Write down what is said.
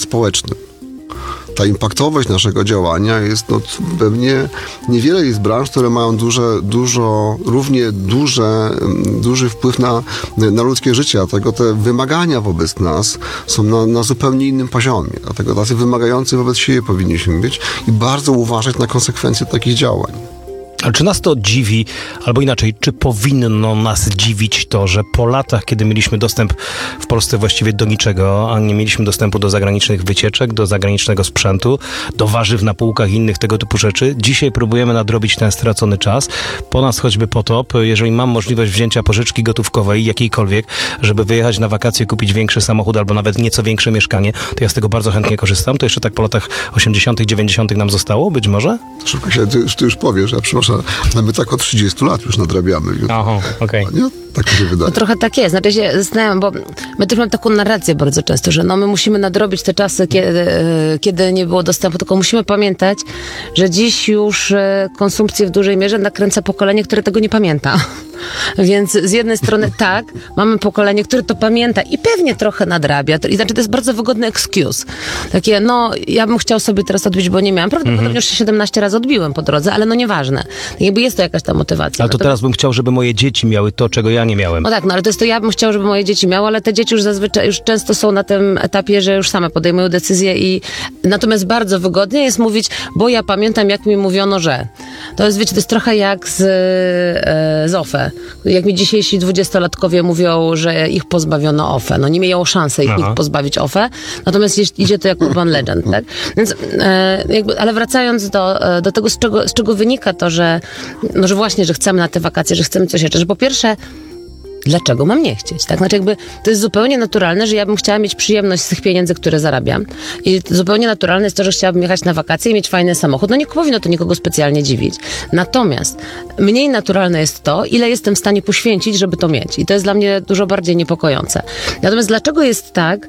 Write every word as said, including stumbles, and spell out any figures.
społecznym. Ta impaktowość naszego działania jest, no pewnie niewiele jest branż, które mają duże, dużo, równie duże, duży wpływ na, na ludzkie życie, dlatego te wymagania wobec nas są na, na zupełnie innym poziomie, dlatego tacy wymagający wobec siebie powinniśmy być i bardzo uważać na konsekwencje takich działań. A czy nas to dziwi, albo inaczej, czy powinno nas dziwić to, że po latach, kiedy mieliśmy dostęp w Polsce właściwie do niczego, a nie mieliśmy dostępu do zagranicznych wycieczek, do zagranicznego sprzętu, do warzyw na półkach i innych tego typu rzeczy, dzisiaj próbujemy nadrobić ten stracony czas. Po nas choćby potop, jeżeli mam możliwość wzięcia pożyczki gotówkowej, jakiejkolwiek, żeby wyjechać na wakacje, kupić większy samochód albo nawet nieco większe mieszkanie, to ja z tego bardzo chętnie korzystam. To jeszcze tak po latach osiemdziesiątych, dziewięćdziesiątych nam zostało, być może? Szybko się, ty, ty już powiesz, ja przynoszę, no my tak od trzydziestu lat już nadrabiamy. Aha, okej. Okay. Nie? Tak mi się wydaje. No trochę tak jest. Znaczy się zastanawiam, bo my też mamy taką narrację bardzo często, że no my musimy nadrobić te czasy, kiedy, kiedy nie było dostępu, tylko musimy pamiętać, że dziś już konsumpcję w dużej mierze nakręca pokolenie, które tego nie pamięta. Więc z jednej strony tak, mamy pokolenie, które to pamięta i pewnie trochę nadrabia. I znaczy to jest bardzo wygodny excuse. Takie, no ja bym chciał sobie teraz odbić, bo nie miałem. Prawdopodobnie mm-hmm. już się siedemnaście razy odbiłem po drodze, ale no nieważne. Jakby jest to jakaś ta motywacja. Ale to teraz bym chciał, żeby moje dzieci miały to, czego ja nie miałem. No tak, no ale to jest to, ja bym chciał, żeby moje dzieci miały, ale te dzieci już zazwyczaj, już często są na tym etapie, że już same podejmują decyzje i natomiast bardzo wygodnie jest mówić, bo ja pamiętam, jak mi mówiono, że. To jest, wiecie, to jest trochę jak z, e, z O F E. Jak mi dzisiejsi dwudziestolatkowie mówią, że ich pozbawiono O F E. No nie miało szansy ich, ich pozbawić O F E, natomiast jeśli idzie to jak urban legend, tak? Więc, e, jakby, ale wracając do, do tego, z czego, z czego wynika to, że, no, że właśnie, że chcemy na te wakacje, że chcemy coś jeszcze, że po pierwsze dlaczego mam nie chcieć, tak? Znaczy jakby to jest zupełnie naturalne, że ja bym chciała mieć przyjemność z tych pieniędzy, które zarabiam i zupełnie naturalne jest to, że chciałabym jechać na wakacje i mieć fajny samochód. No nie powinno to nikogo specjalnie dziwić. Natomiast mniej naturalne jest to, ile jestem w stanie poświęcić, żeby to mieć. I to jest dla mnie dużo bardziej niepokojące. Natomiast dlaczego jest tak,